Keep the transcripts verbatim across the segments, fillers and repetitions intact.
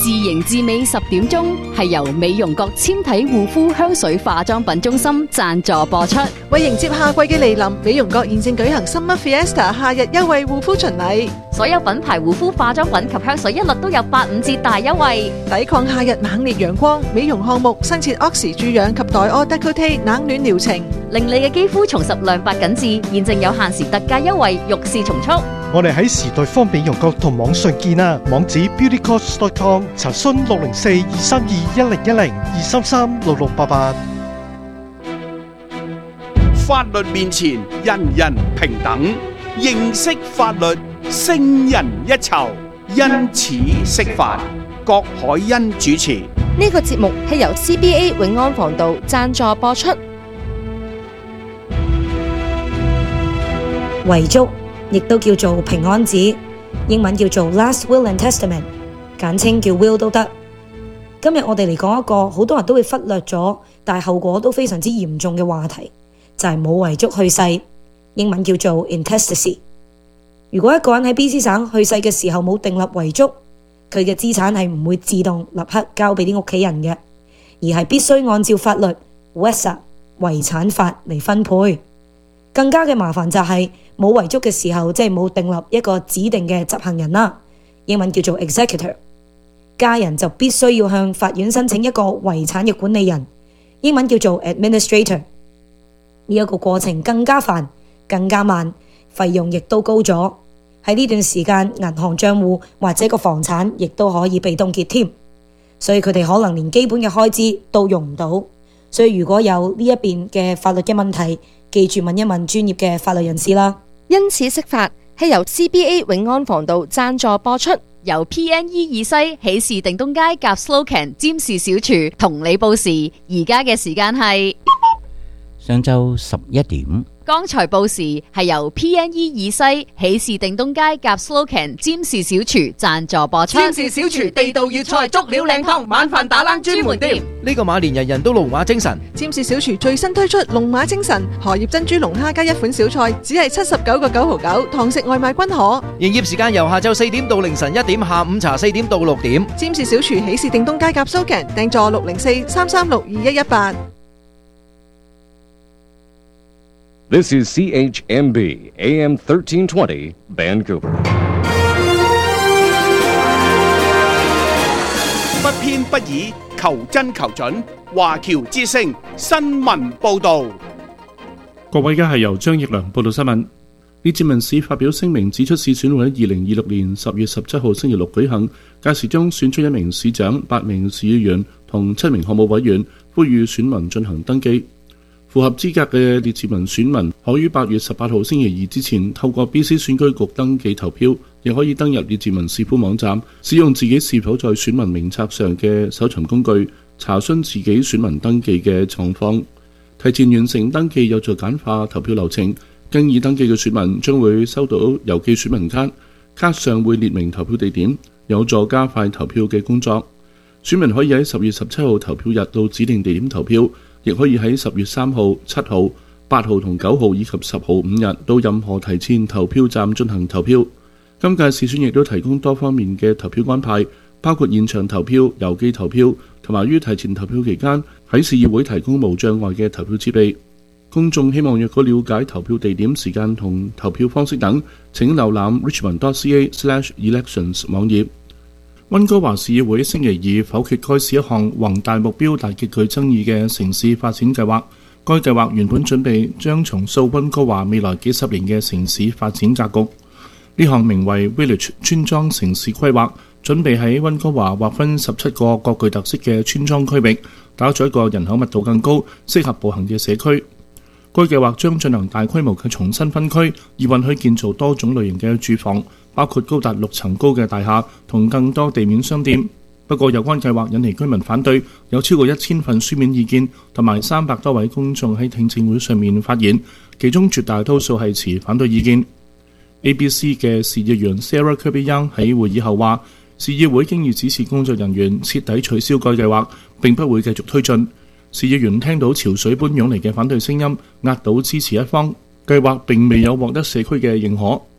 自型自美十點鐘係由美容閣纖體護膚香水化妝品中心贊助播出。 為迎接夏季嘅嚟臨，美容閣現正舉行 Summer Fiesta 夏日優惠護膚巡禮， 所有品牌護膚化妝品及香水一律都有八五折大優惠。 抵抗夏日猛烈陽光，美容項目新設 Oxy 注氧及黛柯 Décolleté 冷暖療程， 令你嘅肌膚重拾亮白緊緻。現正有限時特價優惠，欲試從速。 我哋喺時代方美容閣同網上見啊，網址 beauty cost dot com， 查詢六零四二三二一零一零二三三六六八八。 法律面前人人平等，認識法律勝人一籌，因此識法。郭海欣主持。 呢個節目係由 C B A 永安防道贊助播出。 遺囑亦都叫做平安紙，英文叫做 Last Will and Testament， 簡稱叫 Will 都得。今日我哋嚟講一個好多人都會忽略咗，但係後果都非常之嚴重嘅話題，就係冇遺囑去世，英文叫做 Intestacy。如果一個人喺 B C 省去世嘅時候冇訂立遺囑，佢嘅資產係唔會自動立刻交俾啲屋企人嘅，而係必須按照法律 Westsa 遺產法嚟分配。更加嘅麻煩就係冇遺囑嘅時候，即係冇訂立一個指定嘅執行人啦，英文叫做 executor。家人就必須要向法院申請一個遺產嘅管理人，英文叫做 administrator。呢一個過程更加煩、更加慢，費用亦都高咗。喺呢段時間，銀行賬戶或者個房產亦都可以被凍結添，所以佢哋可能連基本嘅開支都用唔到。所以如果有呢一邊嘅法律嘅問題，記住問一問專業嘅法律人士啦。 因此識法係由 C B A 永安防道贊助播出， 由 P N E 二西喜事定東街夾 Slocan 占士小廚同你報時。而家嘅時間係上晝十一點。 剛才報時係由 P N E 二西喜事定東街夾 Slocan 占士小廚贊助播出。 占士小廚地道粵菜足料靚湯，晚飯打冷專門店。 呢個馬年人人都龍馬精神。 占士小廚最新推出龍馬精神荷葉珍珠龍蝦加一款小菜，只係七十九個九毫九，堂食外賣均可。 營業時間由下晝四點到凌晨一點，下午茶四點到六點。 占士小廚喜事定東街夾 Slocan， 訂座六零四三三六二一一八。 This is C H M B A M thirteen twenty Vancouver。 不偏不倚，求真求準。華僑之聲新聞報導。 各位，而家係由張奕良報道新聞。列治文市發表聲明指出，市選會喺二零二六年十月十七號星期六舉行，屆時將選出一名市長、八名市議員同七名項目委員，呼籲選民進行登記。符合資格嘅列治文選民可於八月十八號星期二之前透過 B C 選舉局登記投票，亦可以登入列治文市府網站，使用自己是否在選民名冊上嘅搜尋工具，查詢自己選民登記嘅狀況。提前完成登記有助簡化投票流程，經已登記嘅選民將會收到郵寄選民卡，卡上會列明投票地點，有助加快投票嘅工作。選民可以喺十月十七號投票日到指定地點投票，亦可以喺十月三號、七號、八號同九號以及十號五日到任何提前投票站進行投票。今屆市選亦都提供多方面嘅投票安排，包括現場投票、郵寄投票，同埋於提前投票期間喺市議會提供無障礙嘅投票設備。公眾希望若果了解投票地點、時間同投票方式等，請瀏覽 richmond dot c a slash elections 網頁。溫哥華市議會星期二否決該市一項宏大目標但極具爭議嘅城市發展計劃。該計劃原本準備將重塑溫哥華未來幾十年嘅城市發展格局。呢項名為 Village 村莊城市規劃，準備喺溫哥華劃分十七個各具特色嘅村莊區域，打造一個人口密度更高、適合步行嘅社區。該計劃將進行大規模嘅重新分區，以允許建造多種類型嘅住房，包括高達六層高嘅大廈同更多地面商店。不過有關計劃引起居民反對，有超過一千份書面意見同埋三百多位公眾喺聽證會上面發言，其中絕大多數係持反對意見。A B C 嘅市議員 Sarah Kirby-Young 喺會議後話，市議會經已指示工作人員徹底取消該計劃，並不會繼續推進。市議員聽到潮水般湧嚟嘅反對聲音，壓倒支持一方，計劃並未有獲得社區嘅認可。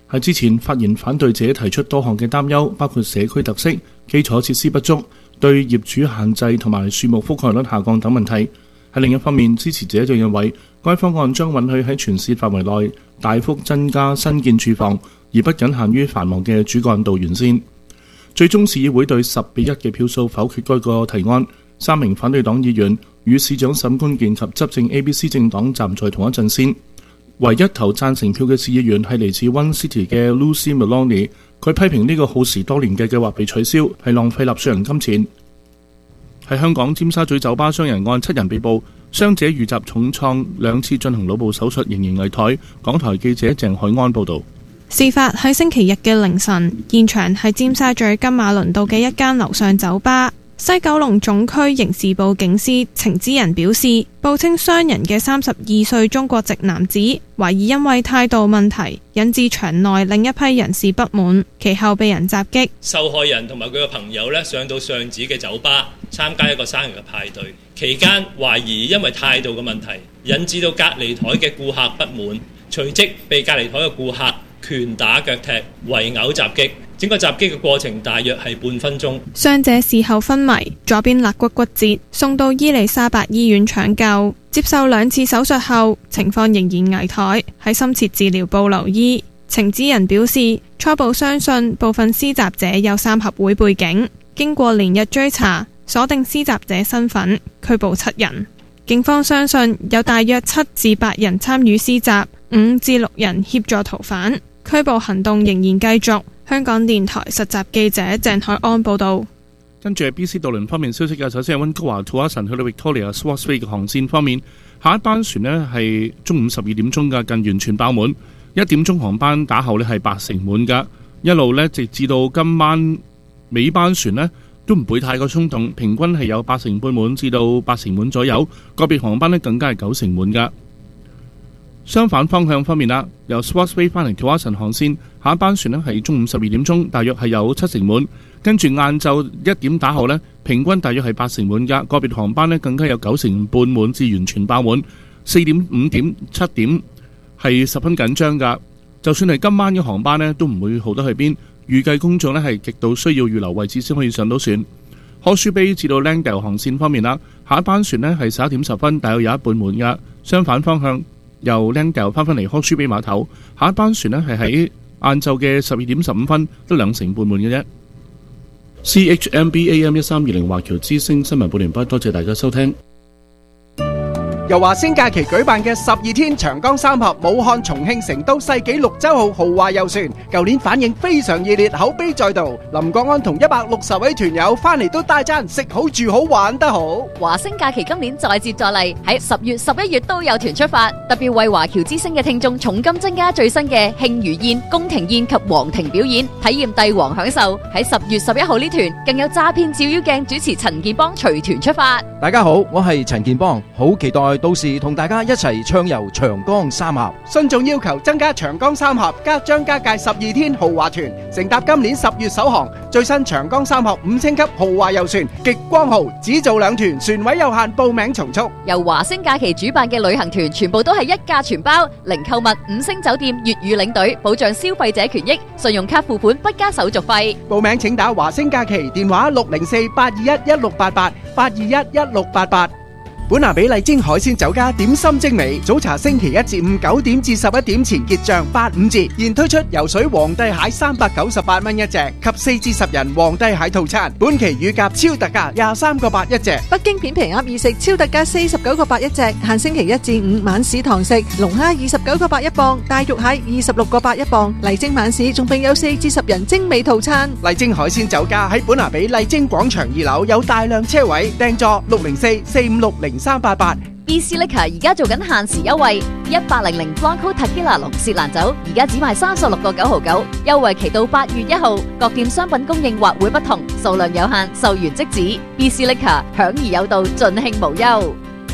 喺之前，發言反對者提出多項嘅擔憂，包括社區特色、基礎設施不足、對業主限制同埋樹木覆蓋率下降等問題。喺另一方面，支持者就認為該方案將允許喺全市範圍內大幅增加新建住房，而不僅限於繁忙嘅主幹道沿線。最終市議會對十比一嘅票數否決該個提案。三名反對黨議員與市長沈觀健及執政 A B C 政黨站在同一陣線。唯一投贊成票嘅市議員係嚟自 One City 嘅 Lucy Maloney， 佢批評呢個耗時多年嘅計劃被取消係浪費納稅人金錢。喺香港尖沙咀酒吧傷人案，七人被捕，傷者遇襲重創，兩次進行腦部手術，仍然危殆。港台記者鄭海安報導。 事發喺星期日嘅凌晨，現場係尖沙咀金馬倫道嘅一間樓上酒吧。西九龍總區刑事部警司程之仁表示，報稱傷人嘅三十二歲中國籍男子，懷疑因為態度問題，引致場內另一批人士不滿，其後被人襲擊。 受害人同埋佢嘅朋友呢，上到上址嘅酒吧參加一個生日嘅派對，期間懷疑因為態度嘅問題，引致到隔離台嘅顧客不滿，隨即被隔離台嘅顧客拳打腳踢、圍毆襲擊。整個襲擊嘅過程大約係半分鐘。 傷者事後昏迷，左邊肋骨骨折，送到伊利沙伯醫院搶救，接受兩次手術後，情況仍然危殆，喺深切治療部留醫。程之仁表示，初步相信部分施襲者有三合會背景，經過連日追查，鎖定施襲者身份，拘捕七人。警方相信有大約七至八人參與施襲，五至六人協助逃犯，拘捕行動仍然繼續。香港電台實習記者鄭海安報道。 跟住係 B C 渡輪方面消息嘅，首先係溫哥華吐瓦臣去到 Victoria Swartz Bay 嘅航線方面，下一班船呢係中午十二點鐘嘅，近完全爆滿。一點鐘航班打後呢係八成滿噶，一路呢直至到今晚尾班船呢都唔會太過衝動，平均係有八成半滿至到八成滿左右，個別航班呢更加係九成滿噶。相反方向方面啦，由 Swartz Bay 翻嚟吐瓦臣航線，下一班船呢係中午十二點鐘，大約係有七成滿，跟住晏晝一點打後呢，平均大約係八成滿噶，個別航班呢更加有九成半滿至完全爆滿，四點、五點、七點係十分緊張噶。就算係今晚嘅航班呢，都唔會好得去邊，預計公眾呢係極度需要預留位置先可以上到船。Horseshoe Bay 至到 Langdale 航線方面啦，下一班船呢係十一點十分，大約有一半滿噶。相反方向，由 Langdale 翻返嚟 Horseshoe Bay 碼頭，下一班船呢係喺晏晝嘅十二點十五分，得兩成半滿嘅啫。C H M B A M 一三二零華僑之聲新聞報完畢，多謝大家收聽。 由華星假期舉辦嘅十二天長江三峽武漢、重慶、成都世紀綠洲號豪華遊船，舊年反應非常熱烈，口碑再度。林國安同一百六十位團友翻嚟都大讚食好住好玩得好。 華星假期今年再接再厲，喺十月、十一月都有團出發，特別為華僑之聲嘅聽眾重金增加最新嘅慶餘宴、宮廷宴及皇庭表演，體驗帝王享受。喺十月十一號呢團更有詐騙照妖鏡主持陳建邦隨團出發。 大家好，我係陳建邦，好期待到時同大家一齊暢遊長江三峽。 信眾要求增加長江三峽加張家界十二天豪華團，乘搭今年十月首航最新長江三峽五星級豪華遊船極光號，只做兩團，船位有限，報名從速。 由華星假期主辦嘅旅行團全部都係一價全包，零購物、五星酒店、粵語領隊，保障消費者權益，信用卡付款不加手續費。 報名請打華星假期電話六零四八二一一六八八八二一一六八八。本拿比麗晶海鮮酒家點心精美，早茶星期一至五九點至十一點前結賬八五折，現推出游水皇帝蟹三百九十八蚊一隻及四至十人皇帝蟹套餐，本期乳鴿超特價廿三個八一隻。 北京片皮鴨二食超特價四十九個八一隻，限星期一至五晚市堂食。龍蝦二十九個八一磅，大肉蟹二十六個八一磅。麗晶晚市仲並有四至十人精美套餐。 麗晶海鮮酒家喺本拿比麗晶廣場二樓有大量車位，訂座六零四四五六零三八八。 B C Liquor 而家做緊限時優惠，一八零零 Blanco Tequila 龍舌蘭酒而家只賣三十六個九毫九，優惠期到八月一號。各店商品供應或會不同，數量有限，售完即止。B C Liquor 享而有道，盡興無憂。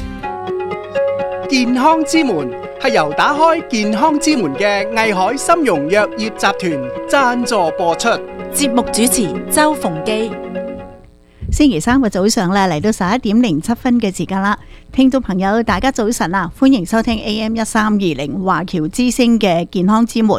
健康之門係由打開健康之門嘅藝海參茸藥業集團贊助播出。 節目主持周鳳基。星期三嘅早上咧，嚟到十一點零七分嘅時間啦，聽眾朋友大家早晨啊，歡迎收聽 A M 一三二零華僑之聲嘅健康之門，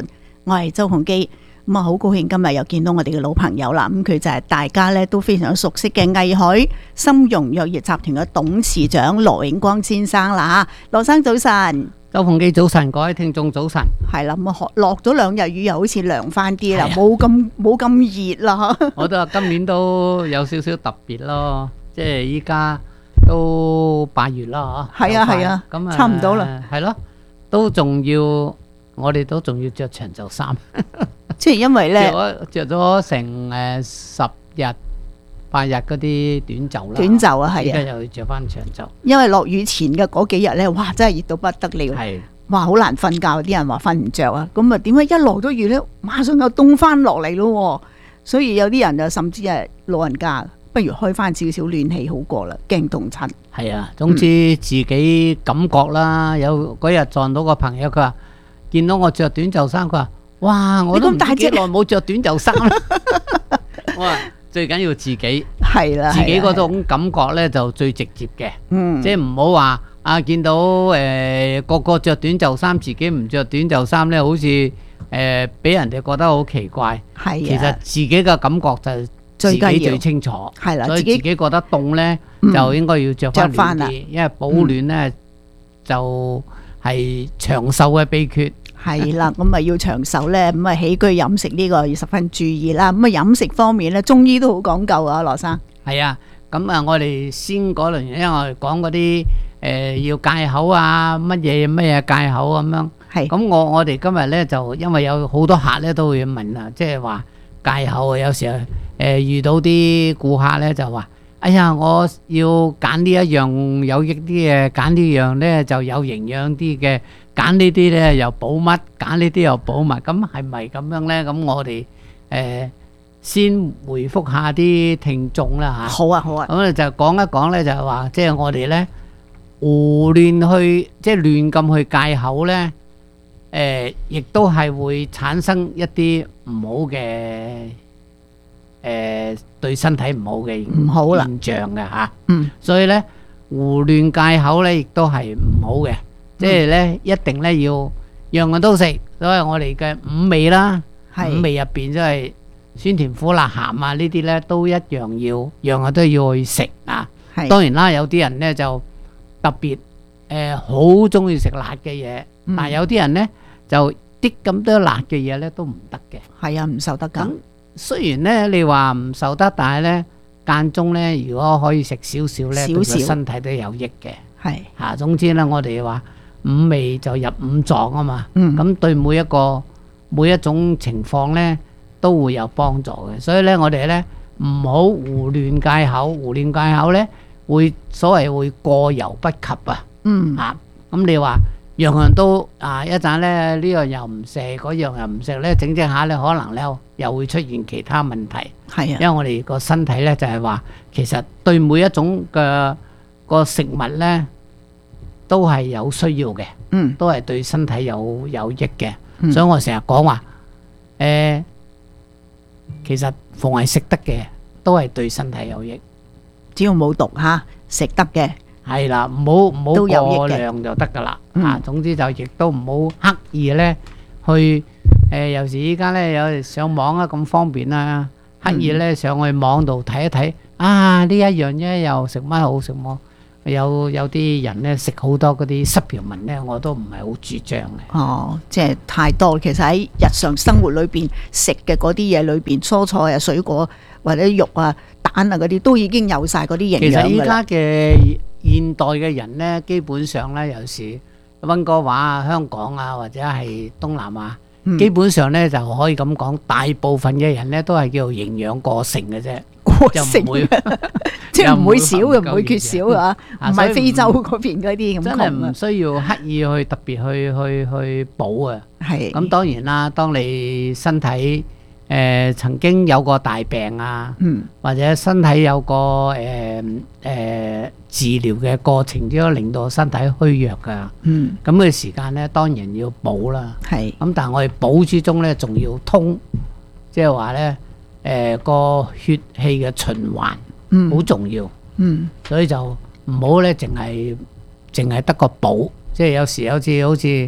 我係周鳳基。咁啊，好高興今日又見到我哋嘅老朋友啦。咁佢就係大家咧都非常熟悉嘅藝海深融藥業集團嘅董事長羅永光先生啦。羅生早晨， 周鳳基早晨，各位聽眾早晨。 係啦，咁啊落咗兩日雨，又好似涼翻啲啦，冇咁冇咁熱啦。 我都話今年都有少少特別咯，即係依家都八月啦，嗬。 係啊係啊，咁啊差唔多啦。 係咯，都仲要，我哋都仲要着長袖衫。 即係因為咧， 着咗成誒十日八日嗰啲短袖啦， 短袖啊，係啊， 而家又要着翻長袖。 因為落雨前嘅嗰幾日咧，哇，真係熱到不得了，係哇，好難瞓覺，啲人話瞓唔着啊。咁啊，點解一落咗雨咧，馬上又凍翻落嚟咯？所以有啲人就甚至係老人家，不如開翻少少暖氣好過啦，驚凍親。 係啊，總之自己感覺啦。嗯、有嗰日撞到個朋友，佢話見到我着短袖衫，佢話。哇！我都唔知幾耐冇着短袖衫啦。我話最緊要自己係啦， 自己嗰種感覺咧就最直接嘅。嗯，即係唔好話啊，見到誒個個着短袖衫，自己唔着短袖衫咧，好似誒俾人哋覺得好奇怪。係，其實自己嘅感覺就自己最清楚。係啦，所以自己覺得凍咧，就應該要着翻暖啲，因為保暖咧就係長壽嘅秘訣。 係啦，咁啊要長壽咧，咁啊起居飲食呢個要十分注意啦。咁啊飲食方面咧，中醫都好講究啊，羅生。 係啊，咁啊我哋先嗰輪，因為我哋講嗰啲誒要戒口啊，乜嘢乜嘢戒口咁樣。係。咁我我哋今日咧就因為有好多客咧都會問啊，即係話戒口啊，有時候誒遇到啲顧客咧就話：哎呀，我要揀呢一樣有益啲嘅，揀呢樣咧就有營養啲嘅。揀呢啲咧又保乜，揀呢啲又保乜，咁係咪咁樣咧？咁我哋誒先回覆下啲聽眾啦嚇。 好啊，好啊。 咁咧就講一講咧，就係話即係我哋咧胡亂去即係亂咁去戒口咧，誒亦都係會產生一啲唔好嘅誒對身體唔好嘅唔好啦現象嘅嚇。嗯。所以咧胡亂戒口咧，亦都係唔好嘅。即係咧，一定咧要樣樣都食，所以我哋嘅五味啦，五味入邊即係酸甜苦辣鹹啊，呢啲咧都一樣要，樣樣都要去食啊。當然啦，有啲人咧就特別誒好中意食辣嘅嘢，但係有啲人咧就啲咁多辣嘅嘢咧都唔得嘅。 係啊，唔受得㗎。 咁雖然咧你話唔受得，但係咧間中咧如果可以食少少咧，對個身體都有益嘅。係嚇，總之咧我哋話。五味就入五臟啊嘛，咁、嗯、對每一個每一種情況咧都會有幫助嘅，所以咧我哋咧唔好胡亂戒口，胡亂戒口咧會所謂會過猶不及啊，嗯啊，咁你話樣樣都啊一陣咧呢樣又唔食，嗰樣又唔食咧，整整下咧可能咧又會出現其他問題，係啊，因為我哋個身體咧就係話其實對每一種嘅個食物咧。都係有需要嘅，嗯，都係對身體有有益嘅，嗯、所以我成日講話，誒、呃，其實逢係食得嘅，都係對身體有益， 只要冇毒吓，食得嘅係啦，唔好唔好過量就得噶啦，啊，總之就亦都唔好刻意咧去，誒、呃，有時依家咧有上網啊咁方便啦，刻意咧上去網度睇一睇，啊呢一樣嘢又食乜好食麼？有有啲人咧食好多嗰啲濕條文咧，我都唔係好主張嘅。 哦，即係太多。其實喺日常生活裏邊食嘅嗰啲嘢裏邊，蔬菜啊、水果或者肉啊、蛋啊嗰啲，都已經有晒嗰啲營養㗎啦。其實依家嘅現代嘅人咧，基本上咧，有時溫哥華啊、香港啊，或者係東南亞，嗯、基本上咧就可以咁講，大部分嘅人咧都係叫做營養過剩嘅啫。 就唔會，即係唔會少嘅，唔會缺少啊！唔係非洲嗰邊嗰啲咁， 真係唔需要刻意去特別去去去補啊！係咁，當然啦，當你身體誒曾經有個大病啊，嗯，或者身體有個誒誒治療嘅過程，之後令到身體虛弱噶，嗯，咁嘅時間咧，當然要補啦。係咁，但係我哋補之中咧，仲要通，即係話咧。誒、呃、個血氣嘅循環好重要，嗯，所以就唔好咧，淨係淨係得個補，即係有時好似好似誒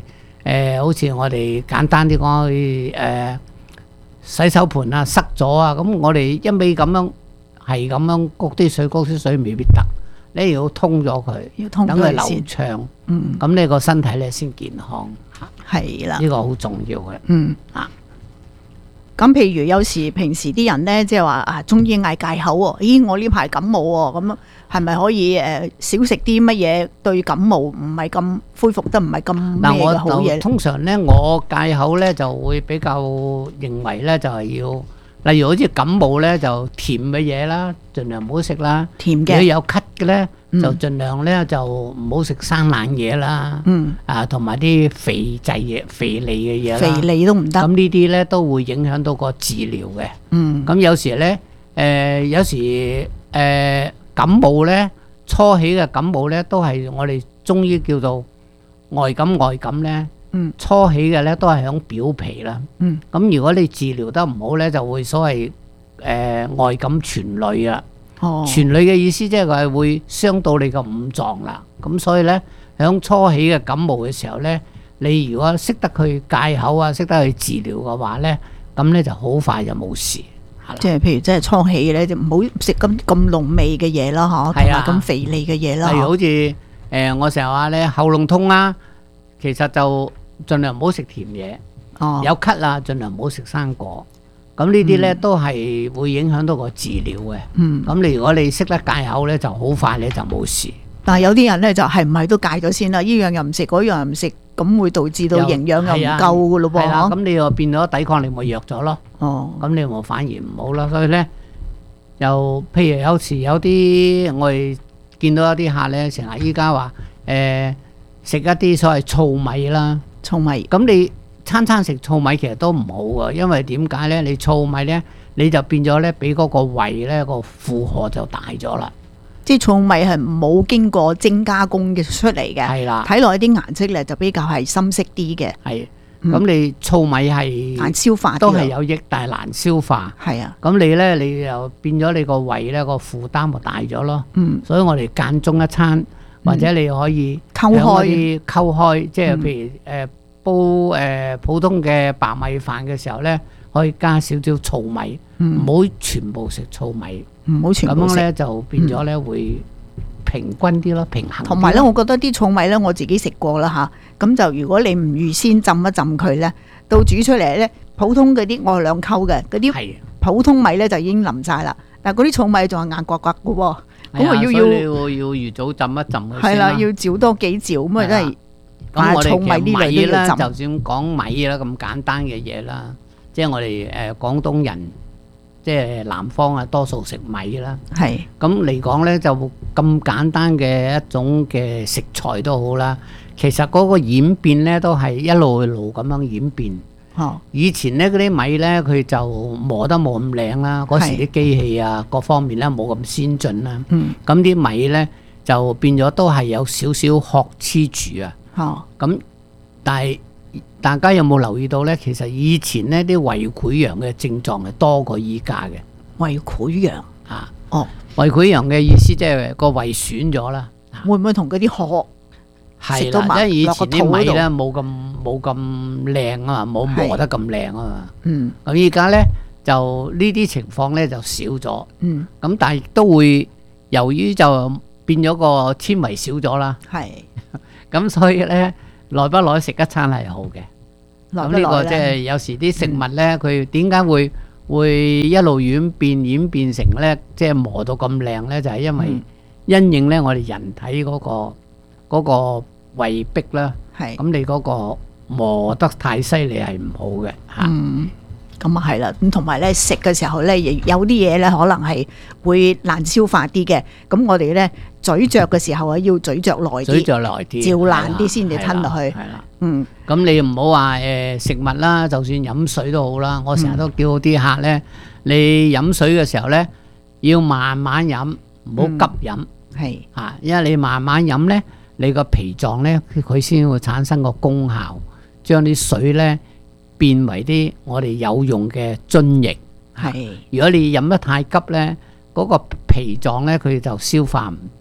誒，好似我哋簡單啲講，誒洗手盆啊塞咗啊，咁我哋一味咁樣係咁樣谷啲水，谷啲水未必得，你要通咗佢， 要通等佢流先暢， 嗯， 咁你個身體咧先健康， 係啦， 呢個好重要嘅， 嗯啊。咁譬如有時平時啲人咧，即係話啊，中醫嗌戒口喎，咦，我呢排感冒喎，咁係咪可以誒、呃、少食啲乜嘢對感冒唔係咁恢復得唔係咁咩嘅好嘢？ 通常咧，我戒口咧就會比較認為咧就係要，例如好似感冒咧就甜嘅嘢啦，盡量唔好食啦。 甜嘅。 如果有咳嘅咧， 嗯就盡量咧就唔好食生冷嘢啦。 嗯。 啊，同埋啲肥滯嘢、肥膩嘅嘢啦。 肥膩都唔得。 咁呢啲咧都會影響到個治療嘅。 嗯。 咁有時咧，誒、呃、有時誒、呃、感冒咧，初起嘅感冒咧都係我哋中醫叫做外感外感咧。 嗯。 初起嘅咧都係響表皮啦。 嗯。 咁如果你治療得唔好咧，就會所謂誒、呃、外感傳累啊。 哦。 傳累嘅意思即係佢係會傷到你個五臟啦。咁所以咧，響初起嘅感冒嘅時候咧，你如果識得去戒口啊，識得去治療嘅話咧，咁咧就好快就冇事。 即係譬如即係初起咧，就唔好食咁咁濃味嘅嘢啦，嗬，同埋咁肥膩嘅嘢啦。 例如好似誒、呃，我成日話咧喉嚨痛啦，其實就盡量唔好食甜嘢。 哦。 有咳啊，盡量唔好食生果。咁呢啲咧都係會影響到個治療嘅。 嗯。 咁你如果你識得戒口咧，就好快咧就冇事。 但係有啲人咧就係唔係都戒咗先啦？呢樣又唔食，嗰樣又唔食，咁會導致到營養又唔夠噶咯噃。 係啦，咁你又變咗抵抗力咪弱咗咯。 哦。 咁你咪反而唔好啦。所以咧，又譬如有時有啲我哋見到一啲客咧，成日依家話誒食一啲所謂糙米啦。 糙米。 咁你餐餐食糙米其實都唔好啊，因為點解咧？你糙米咧，你就變咗咧，俾嗰個胃咧個負荷就大咗啦。 即係糙米係冇經過精加工嘅出嚟嘅， 係啦， 睇落啲顏色咧就比較係深色啲嘅。 係，咁你糙米係難消化， 都係有益，但係難消化。 係啊， 咁你咧你又變咗你個胃咧個負擔咪大咗咯。 嗯， 所以我哋間中一餐，或者你可以溝開啲溝開，即係譬如誒煲誒普通嘅白米飯嘅時候咧，可以加少少糙米，唔好全部食糙米。 唔好全部食， 咁樣咧就變咗咧會平均啲咯，平衡。 同埋咧，我覺得啲糙米咧，我自己食過啦吓，咁就如果你唔預先浸一浸佢咧，到煮出嚟咧，普通嗰啲我兩溝嘅嗰啲普通米咧就已經腍晒啦，但係嗰啲糙米仲係硬刮刮嘅喎，咁啊要要要要預早浸一浸佢先啦。 係啦，要照多幾照咁啊，真係。 咁我哋糙米呢類都要浸。 就算講米啦，咁簡單嘅嘢啦，即係我哋誒廣東人。即係南方啊，多數食米啦。 係咁嚟講咧，就咁簡單嘅一種嘅食材都好啦。其實嗰個演變咧，都係一路一路咁樣演變。 哦， 以前咧嗰啲米咧，佢就磨得冇咁靚啦。嗰時啲機器啊，各方面咧冇咁先進啦。 嗯， 咁啲米咧就變咗都係有少少殼黐住啊。 哦， 咁但係。大家有冇留意到呢？其實以前呢啲胃潰瘍嘅症狀係多過依家嘅。 胃潰瘍啊， 哦， 胃潰瘍嘅意思即係個胃損咗啦。 會唔會同嗰啲殼係啦？因為以前啲米呢冇咁冇咁靚啊嘛，冇磨得咁靚啊嘛。 嗯。 咁依家呢就呢啲情況呢就少咗。 嗯。咁但係亦都會由於就變咗個纖維少咗啦。 係。 咁所以呢。耐不耐食一餐係好嘅，咁呢個即係有時啲食物咧，佢點解會會一路演變演變成咧，即係磨到咁靚咧？就係因為因應咧我哋人體嗰個嗰個胃壁啦， 係咁你嗰個磨得太犀利係唔好嘅嚇。 嗯，咁啊係啦，咁同埋咧食嘅時候咧，有啲嘢咧可能係會難消化啲嘅，咁我哋咧。咀嚼嘅時候啊，要咀嚼耐啲， 咀嚼耐啲， 照爛啲先至吞落去。 係啦， 嗯。 咁你唔好話誒食物啦，就算飲水都好啦。我成日都叫啲客咧，你飲水嘅時候咧，要慢慢飲，唔好急飲。 係啊，因為你慢慢飲咧，你個脾臟咧，佢先會產生個功效，將啲水咧變為啲我哋有用嘅津液。 係。 如果你飲得太急咧，嗰個脾臟咧佢就消化唔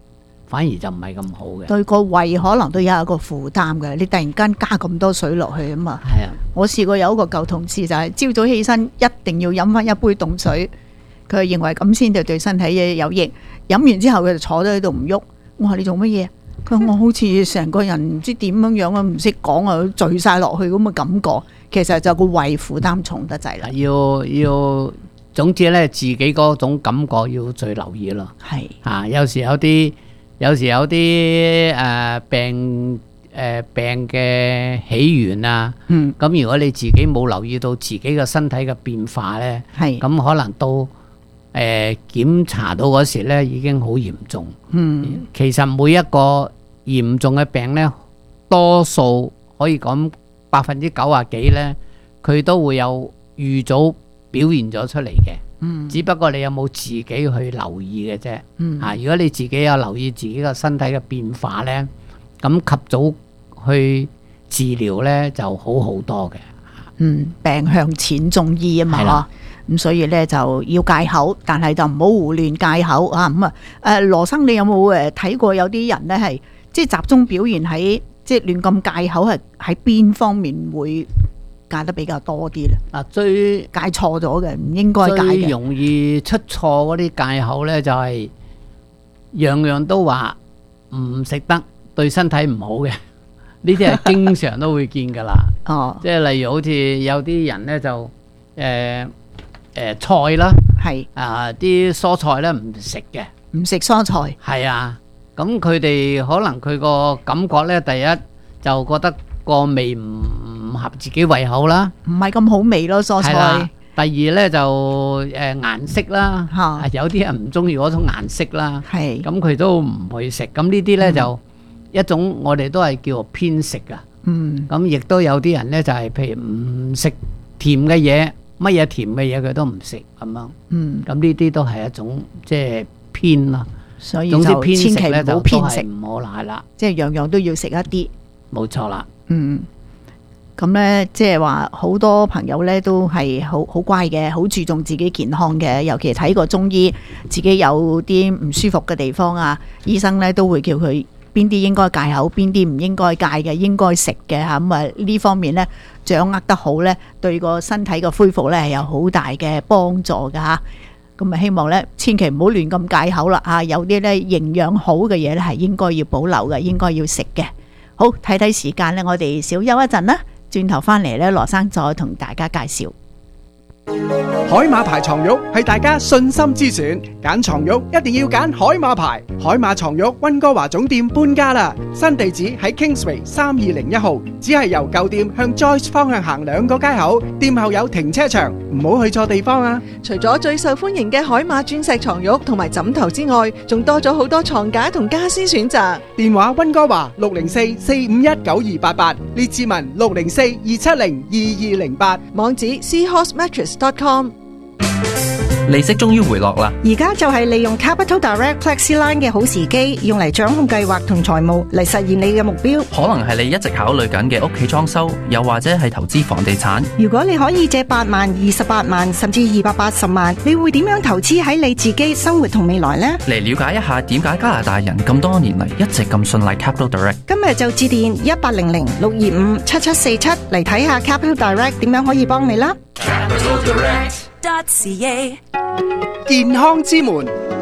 反而就唔係咁好嘅。 對個胃可能都有一個負擔嘅，你突然間加咁多水落去啊嘛。 係啊， 我試過有一個舊同事就係朝早起身一定要飲翻一杯凍水，佢認為咁先至對身體有益。飲完之後佢就坐咗喺度唔喐。我話你做乜嘢？佢話我好似成個人唔知點樣樣啊，唔識講啊，聚晒落去咁嘅感覺。其實就個胃負擔重得滯啦。 要要，總之咧，自己嗰種感覺要最留意咯。 係啊，有時有啲有時有啲誒、呃、病誒、呃、病嘅起源啊。 嗯。 咁如果你自己冇留意到自己嘅身體嘅變化咧， 係咁可能到誒、呃、檢查到嗰時咧已經好嚴重。 嗯。 其實每一個嚴重嘅病咧，多數可以講百分之九啊幾咧，佢都會有預早表現咗出嚟嘅。 嗯， 只不過你有冇自己去留意嘅啫。 嗯， 啊，如果你自己有留意自己個身體嘅變化咧，咁及早去治療咧就好好多嘅。 嗯，病向淺中醫啊嘛，咁所以咧就要戒口，但係就唔好胡亂戒口啊。咁啊，誒羅生，你有冇誒睇過有啲人咧係即係集中表現喺即係亂咁戒口，係喺邊方面會戒得比較多啲咧？ 嗱，最戒錯咗嘅，唔應該戒嘅。 最容易出錯嗰啲戒口咧，就係樣樣都話唔食得，對身體唔好嘅。呢啲係經常都會見噶啦。 哦， 即係例如好似有啲人咧就誒誒、呃呃、菜啦， 係啊啲蔬菜咧唔食嘅， 唔食蔬菜。 係啊，咁佢哋可能佢個感覺咧，第一就覺得個味唔唔合自己胃口啦， 唔係咁好味咯蔬菜。 第二咧就誒、呃、顏色啦，啊、有啲人唔中意嗰種顏色啦， 係咁佢都唔去食。咁呢啲咧、嗯、就一種我哋都係叫做偏食啊。 嗯， 咁亦都有啲人咧就係、是、譬如唔食甜嘅嘢，乜嘢甜嘅嘢佢都唔食咁樣。 嗯， 咁呢啲都係一種即係偏啦。 所以就千祈唔好偏食， 唔好賴啦， 即係樣樣都要食一啲。 冇錯啦。 嗯，咁咧即係話好多朋友咧都係好好乖嘅，好注重自己健康嘅，尤其睇過中醫，自己有啲唔舒服嘅地方啊，醫生咧都會叫佢邊啲應該戒口，邊啲唔應該戒嘅，應該食嘅嚇。咁啊呢方面咧掌握得好咧，對個身體嘅恢復咧係有好大嘅幫助㗎嚇。咁啊希望咧千祈唔好亂咁戒口啦嚇，有啲咧營養好嘅嘢咧係應該要保留嘅，應該要食嘅。好，睇睇時間咧，我哋小休一陣啦，轉頭翻嚟咧，羅生再同大家介紹。 海馬牌床褥係大家信心之選，揀床褥一定要揀海馬牌。海馬床褥溫哥華總店搬家啦，新地址喺 Kingsway 三二零一號，只係由舊店向 Joyce 方向行兩個街口，店後有停車場，唔好去錯地方啊！ 除咗最受歡迎嘅海馬鑽石床褥同埋枕頭之外，仲多咗好多床架同家私選擇。 電話溫哥華六零四四五一九二八八，列治文六零四二七零二二零八， 網址 seahorse mattress dot com。 利息終於回落啦！ 而家就係利用 Capital Direct Flexiline 嘅好時機，用嚟掌控計劃同財務，嚟實現你嘅目標。 可能係你一直考慮緊嘅屋企裝修，又或者係投資房地產。 如果你可以借八萬、二十八萬，甚至二百八十萬，你會點樣投資喺你自己生活同未來呢？ 嚟了解一下點解加拿大人咁多年嚟一直咁信賴 Capital Direct。 今日就致電一八零零六二五七七四七嚟睇下 Capital Direct 點樣可以幫你啦。 Capital Direct dot C A 健康之門，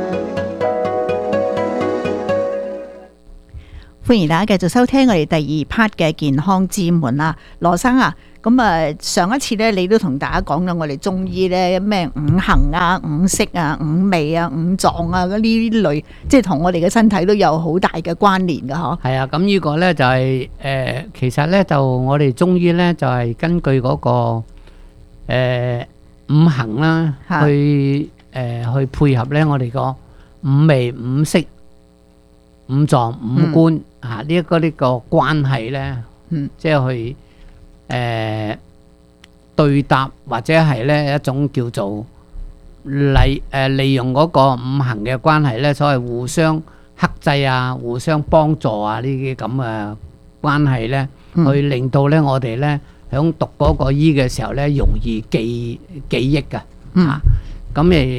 歡迎大家繼續收聽我哋第二 part 嘅健康之門啦，羅生啊，咁啊上一次咧你都同大家講咗我哋中醫咧咩五行啊、五色啊、五味啊、五臟啊嗰呢類，即係同我哋嘅身體都有好大嘅關聯噶嗬。 係啊，咁呢個咧就係、是、誒、呃，其實咧就我哋中醫咧就係、是、根據嗰、那個誒、呃、五行啦去。誒、呃、去配合咧，我哋個五味、五色、五臟、五官、嗯、啊，呢一個呢個關係咧， 嗯， 即係去誒、呃、對答或者係咧一種叫做利誒、呃、利用嗰個五行嘅關係咧，所謂互相克制啊、互相幫助啊呢啲咁嘅關係咧，嗯、去令到咧我哋咧響讀嗰個醫嘅時候咧容易記記憶㗎，嗯、啊。咁誒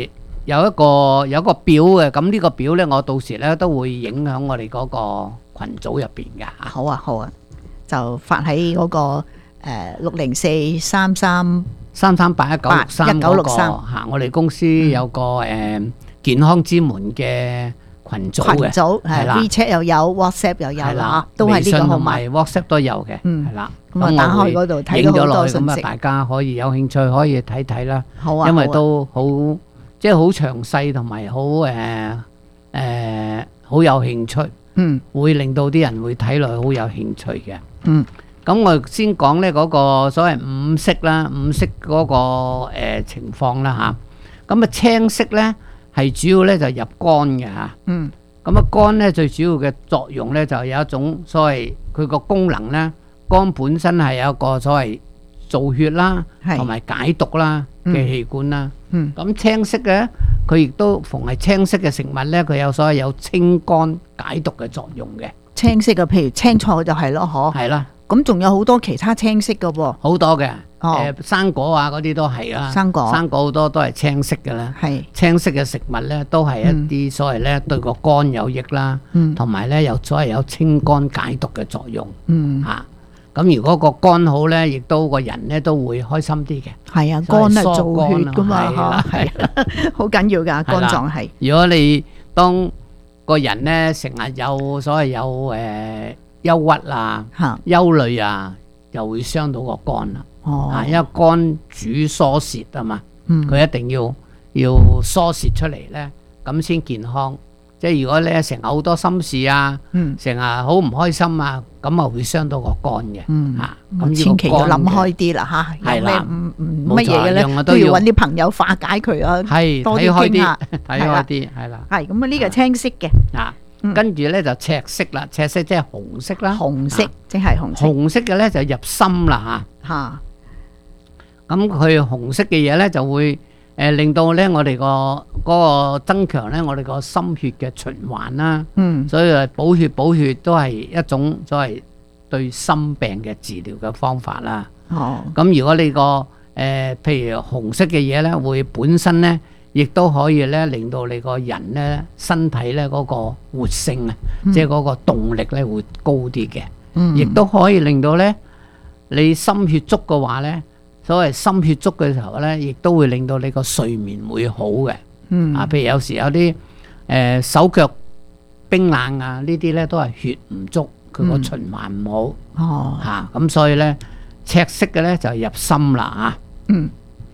有一個有一個表嘅，咁呢個表咧，我到時咧都會影響我哋嗰個群組入邊嘅。 好啊，好啊，就發喺嗰個誒六零四三三三三八一九六三一九六三嚇，我哋公司有個誒健康之門嘅群組嘅， 群組係啦 ，WeChat 又有 ，WhatsApp 又有啦，都係呢個號碼 ，WhatsApp 都有嘅， 嗯係啦。 咁啊，打開嗰度睇到好多信息， 咁啊，大家可以有興趣可以睇睇啦。 好啊， 因為都好即係好詳細同埋好誒誒好有興趣， 嗯， 會令到啲人會睇落去好有興趣嘅。 嗯， 咁我先講咧嗰個所謂五色啦，五色嗰個誒情況啦嚇。咁啊青色咧係主要咧就入肝嘅嚇。 嗯， 咁啊肝咧最主要嘅作用咧就有一種所謂佢個功能咧。肝本身係有一個所謂造血啦，同埋解毒啦嘅器官啦。 嗯， 咁青色嘅佢亦都逢係青色嘅食物咧，佢有所謂有清肝解毒嘅作用嘅。 青色嘅，譬如青菜就係咯，嗬。 係啦。 咁仲有好多其他青色嘅喎。 好多嘅， 哦， 誒生果啊嗰啲都係啦。 生果。 生果好多都係青色嘅啦。 係。青色嘅食物咧，都係一啲所謂咧對個肝有益啦，同埋咧有所謂有清肝解毒嘅作用。 嗯。 嚇。咁如果個肝好咧，亦都個人咧都會開心啲嘅。 係啊，肝係造血噶嘛， 嚇， 係好緊要噶，肝臟係。 如果你當個人咧成日有所謂有誒憂鬱啊、憂慮啊，就會傷到個肝啦。 哦， 啊，因為肝主疏泄啊嘛，佢一定要要疏泄出嚟咧，咁先健康。即係如果咧成日好多心事啊，成日好唔開心啊，咁啊會傷到個肝嘅。嚇，咁千祈要諗開啲啦嚇。係啦，唔唔乜嘢嘅咧，都要揾啲朋友化解佢啊。 係， 多啲傾下， 睇開啲，係啦。 係咁啊，呢個青色嘅。 啊，跟住咧就赤色啦，赤色即係紅色啦。 紅色即係紅色。 紅色嘅咧就入心啦嚇。 嚇。 咁佢紅色嘅嘢咧就會。誒令到咧，我哋個嗰個增強咧，我哋個心血嘅循環啦。 嗯， 所以誒補血補血都係一種所謂對心病嘅治療嘅方法啦。 哦， 咁如果你個誒、呃、譬如紅色嘅嘢咧，會本身咧，亦都可以咧令到你個人咧身體咧嗰個活性啊， 嗯、 即係嗰個動力咧會高啲嘅。 嗯， 亦都可以令到咧你心血足嘅話咧。所謂心血足嘅時候咧，亦都會令到你個睡眠會好嘅。 嗯， 啊，譬如有時有啲誒、呃、手腳冰冷啊，呢啲咧都係血唔足，佢個循環唔好。 哦， 嚇咁、啊、所以咧赤色嘅咧就入心啦啊。 嗯，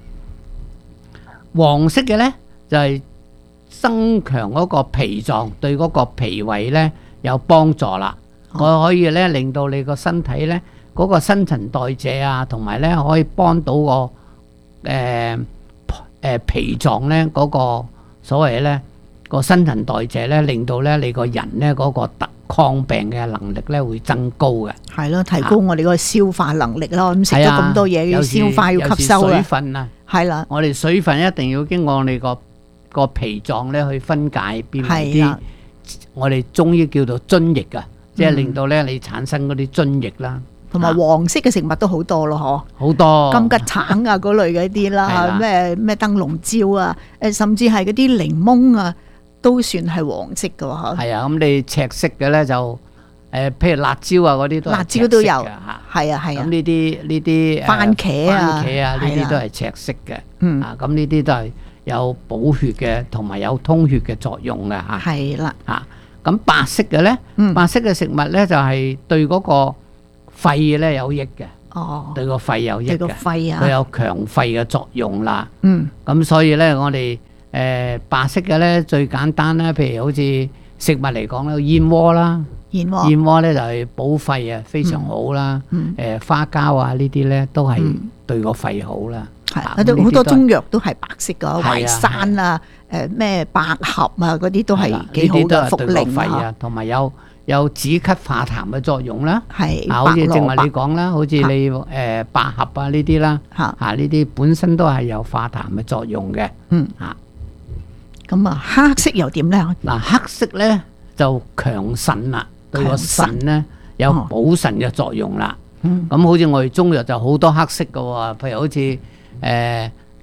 黃色嘅咧就係、是、增強嗰個脾臟，對嗰個脾胃咧有幫助啦。我、哦、可以咧令到你個身體咧。嗰個新陳代謝啊，同埋咧可以幫到個誒誒、呃呃、脾臟咧嗰個所謂咧個新陳代謝咧，令到咧你個人咧嗰個特抗病嘅能力咧會增高嘅。 係咯，提高我哋個消化能力咯。咁食咗咁多嘢，要消化要吸收水分啊， 係啦， 我哋水分一定要經過我哋個個脾臟咧去分解變為啲我哋中醫叫做津液啊，即係令到咧你產生嗰啲津液啦。 同埋黃色嘅食物都好多咯，嗬， 好多金桔橙啊嗰類嘅啲啦，咩咩燈籠椒啊，誒甚至係嗰啲檸檬啊，都算係黃色嘅喎， 係啊，咁你赤色嘅咧就誒，譬如辣椒啊嗰啲都辣椒都有，係啊係啊， 咁呢啲呢啲番茄啊， 番茄啊呢啲都係赤色嘅， 嗯啊咁呢啲都係有補血嘅，同埋有通血嘅作用嘅嚇， 係啦， 嚇咁白色嘅咧，白色嘅食物咧就係對嗰個肺咧有益嘅， 哦， 對個肺有益嘅， 對個肺啊， 佢有強肺嘅作用啦。 嗯， 咁所以咧，我哋誒白色嘅咧最簡單咧，譬如好似食物嚟講咧，燕窩啦， 燕窩， 燕窩咧就係補肺啊，非常好啦。 嗯， 誒花膠啊呢啲咧都係對個肺好啦。 係，有好多中藥都係白色噶，淮山啊，誒咩百合啊嗰啲都係幾好嘅茯苓啊， 同埋有。有止咳化痰嘅作用啦， 係啊，好似正話你講啦，好似你誒百合啊呢啲啦，嚇嚇呢啲本身都係有化痰嘅作用嘅， 嗯嚇。 咁啊，黑色又點咧？ 嗱，黑色咧就強腎啦，對個腎咧有補腎嘅作用啦。咁好似我哋中藥就好多黑色嘅喎，譬如好似誒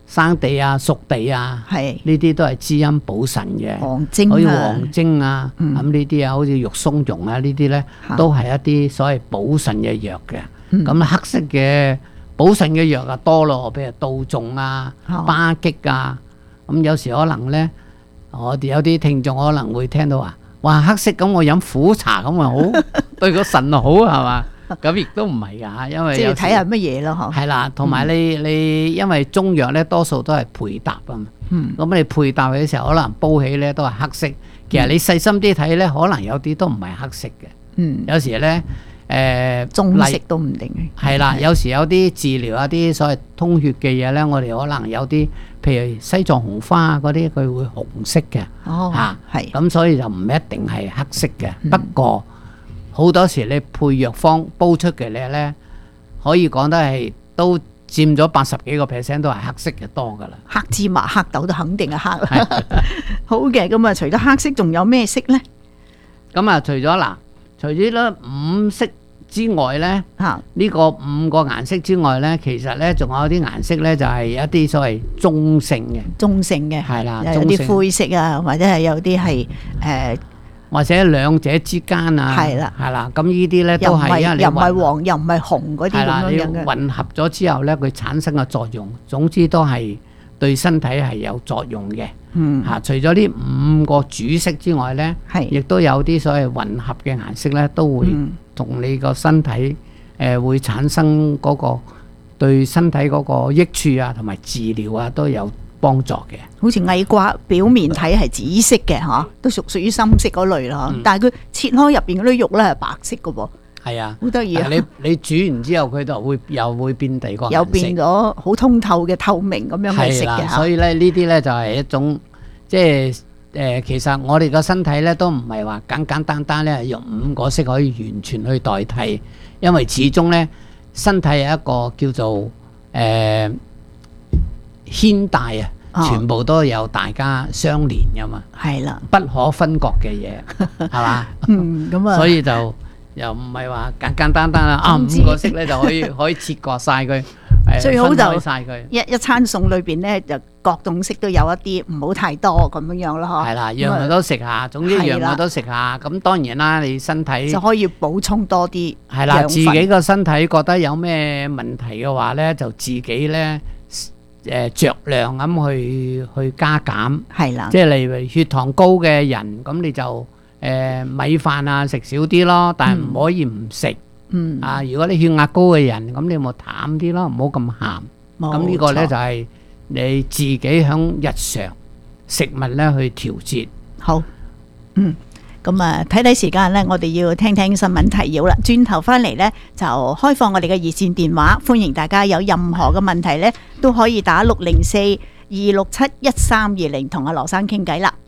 生地啊、熟地啊，呢啲都係滋陰補腎嘅。 黃精啊， 好似黃精啊，咁呢啲啊，好似玉松茸啊，呢啲咧都係一啲所謂補腎嘅藥嘅。咁、嗯、黑色嘅補腎嘅藥啊多咯，譬如杜仲啊、巴戟啊，咁有時可能咧，我哋有啲聽眾可能會聽到話，哇黑色咁我飲苦茶咁啊好，對個腎好係嘛？咁亦都唔係㗎嚇，因為即係睇下乜嘢咯嗬。 係啦，同埋你、嗯、你因為中藥咧多數都係配搭啊嘛。嗯。咁你配搭嘅時候，可能煲起咧都係黑色。其實你細心啲睇咧，可能有啲都唔係黑色嘅。嗯。有時咧，誒、呃， 中色都唔定嘅。係啦，有時有啲治療一啲所謂通血嘅嘢咧，我哋可能有啲，譬如西藏紅花啊嗰啲，佢會紅色嘅。哦。嚇、啊，係。咁所以就唔一定係黑色嘅、嗯。不過好多時你配藥方煲出嘅咧咧，可以講得係都佔咗八十幾個 percent 都係黑色嘅多噶啦。 黑芝麻、黑豆都肯定係黑。好嘅，咁啊，除咗黑色，仲有咩色咧？ 咁啊，除咗嗱，除咗咧五色之外咧，嚇呢個五個顏色之外咧，其實咧仲有啲顏色咧，就係一啲所謂中性嘅。 中性嘅係啦， 有啲灰色啊，或者係有啲係誒。 或者兩者之間啊，係啦，係啦，咁呢啲咧都係因為你又唔係黃又唔係紅嗰啲咁樣樣嘅混合咗之後咧，佢產生嘅作用，總之都係對身體係有作用嘅。嗯，嚇，除咗呢五個主色之外咧，係亦都有啲所謂混合嘅顏色咧，都會同你個身體誒、呃、會產生嗰個對身體嗰個益處啊，同埋治療啊都有幫助嘅。 好似矮瓜表面睇係紫色嘅嚇，都屬屬於深色嗰類啦、嗯。但係佢切開入邊嗰啲肉咧係白色嘅喎。係啊，好得意啊！ 你你煮完之後佢就會又會變第二個顏色， 又變咗好通透嘅透明咁樣嘅色嘅嚇。 所以咧呢啲咧就係一種即係誒、呃，其實我哋個身體咧都唔係話簡簡單單咧用五個色可以完全去代替，因為始終咧身體有一個叫做誒。呃牽帶啊，全部都有大家相連噶嘛， 係啦， 不可分割嘅嘢，係嘛？ 嗯，咁啊， 所以就又唔係話簡簡單單啦，啊五個色咧就可以可以切割晒佢， 最好就晒佢一一餐餸裏邊咧就各種色都有一啲，唔好太多咁樣樣咯，嗬。係啦，樣樣都食下，總之樣樣都食下，咁當然啦，你身體就可以補充多啲。 係啦，自己個身體覺得有咩問題嘅話咧，就自己咧。誒酌量咁去去加減，係啦，即係例如血糖高嘅人，咁你就誒、呃、米飯啊食少啲咯，但係唔可以唔食。嗯啊，如果你血壓高嘅人，咁你咪淡啲咯，唔好咁鹹。咁呢個咧就係、是、你自己響日常食物咧去調節。 好，嗯。咁啊，睇睇時間呢，我哋要聽聽新聞提要啦。轉頭翻嚟呢，就開放我哋嘅熱線電話，歡迎大家有任何嘅問題呢，都可以打六零四二六七一三二零同阿羅生傾偈啦。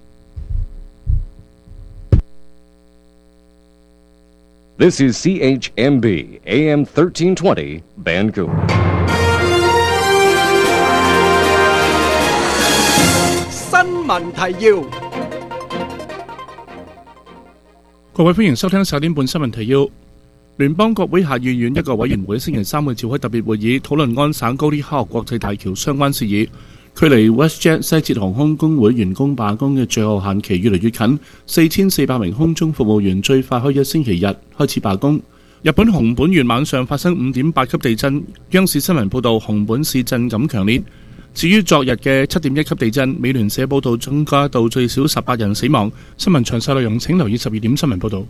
This is C H M B A M thirteen twenty Vancouver。 新聞提要。 各位歡迎收聽十點半新聞提要。聯邦國會下議院一個委員會星期三會召開特別會議，討論安省高啲哈學國際大橋相關事宜。距離 WestJet 西捷航空工會員工罷工嘅最後限期越嚟越近，四千四百名空中服務員最快可以一星期日開始罷工。日本熊本縣晚上發生五點八級地震，央視新聞報道熊本市震感強烈。至於昨日嘅七點一級地震，美聯社報道增加到最少十八人死亡。新聞詳細內容請留意十二點新聞報道。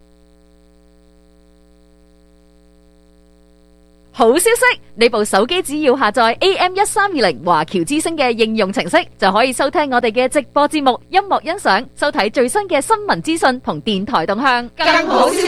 好消息，你部手機只要下載 A M 一三二零華僑之聲嘅應用程式，就可以收聽我哋嘅直播節目、音樂欣賞、收睇最新嘅新聞資訊同電台動向。更好消息